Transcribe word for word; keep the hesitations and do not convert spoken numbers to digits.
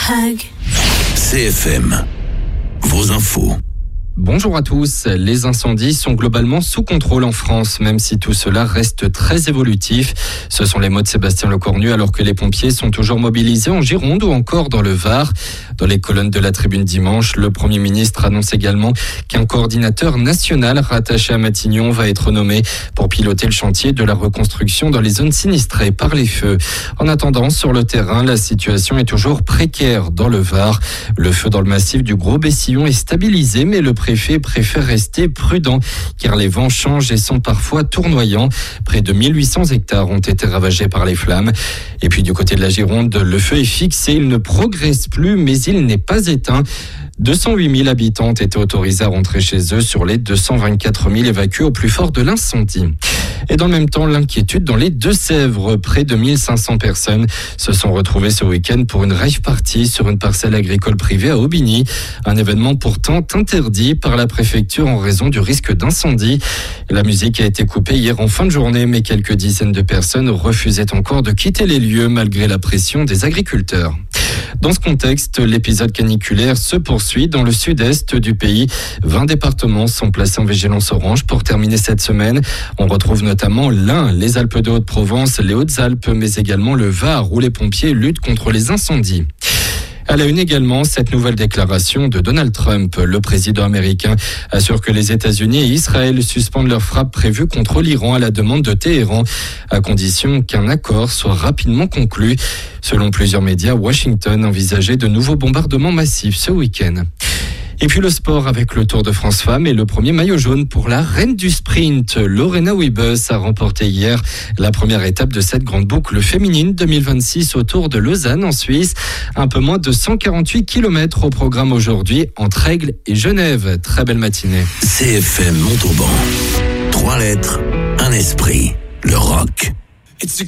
Hug. C F M, vos infos. Bonjour à tous. Les incendies sont globalement sous contrôle en France, même si tout cela reste très évolutif. Ce sont les mots de Sébastien Lecornu, alors que les pompiers sont toujours mobilisés en Gironde ou encore dans le Var. Dans les colonnes de la Tribune dimanche, le Premier ministre annonce également qu'un coordinateur national rattaché à Matignon va être nommé pour piloter le chantier de la reconstruction dans les zones sinistrées par les feux. En attendant, sur le terrain, la situation est toujours précaire dans le Var. Le feu dans le massif du Gros-Bessillon est stabilisé, mais le préfet préfère rester prudent car les vents changent et sont parfois tournoyants. Près de mille huit cents hectares ont été ravagés par les flammes. Et puis du côté de la Gironde, le feu est fixé, il ne progresse plus mais il n'est pas éteint. deux cent huit mille habitants ont été autorisés à rentrer chez eux sur les deux cent vingt-quatre mille évacués au plus fort de l'incendie. Et dans le même temps, l'inquiétude dans les Deux-Sèvres. Près de mille cinq cents personnes se sont retrouvées ce week-end pour une rave party sur une parcelle agricole privée à Aubigny. Un événement pourtant interdit par la préfecture en raison du risque d'incendie. La musique a été coupée hier en fin de journée, mais quelques dizaines de personnes refusaient encore de quitter les lieux malgré la pression des agriculteurs. Dans ce contexte, l'épisode caniculaire se poursuit dans le sud-est du pays. vingt départements sont placés en vigilance orange pour terminer cette semaine. On retrouve notamment l'Ain, les Alpes de Haute-Provence, les Hautes-Alpes, mais également le Var où les pompiers luttent contre les incendies. À la une également, cette nouvelle déclaration de Donald Trump. Le président américain assure que les États-Unis et Israël suspendent leurs frappes prévues contre l'Iran à la demande de Téhéran, à condition qu'un accord soit rapidement conclu. Selon plusieurs médias, Washington envisageait de nouveaux bombardements massifs ce week-end. Et puis le sport avec le Tour de France Femmes et le premier maillot jaune pour la reine du sprint. Lorena Wiebes a remporté hier la première étape de cette grande boucle féminine deux mille vingt-six au Tour de Lausanne en Suisse. Un peu moins de cent quarante-huit kilomètres au programme aujourd'hui entre Aigle et Genève. Très belle matinée. C F M Montauban. Trois lettres, un esprit. Le rock. It's a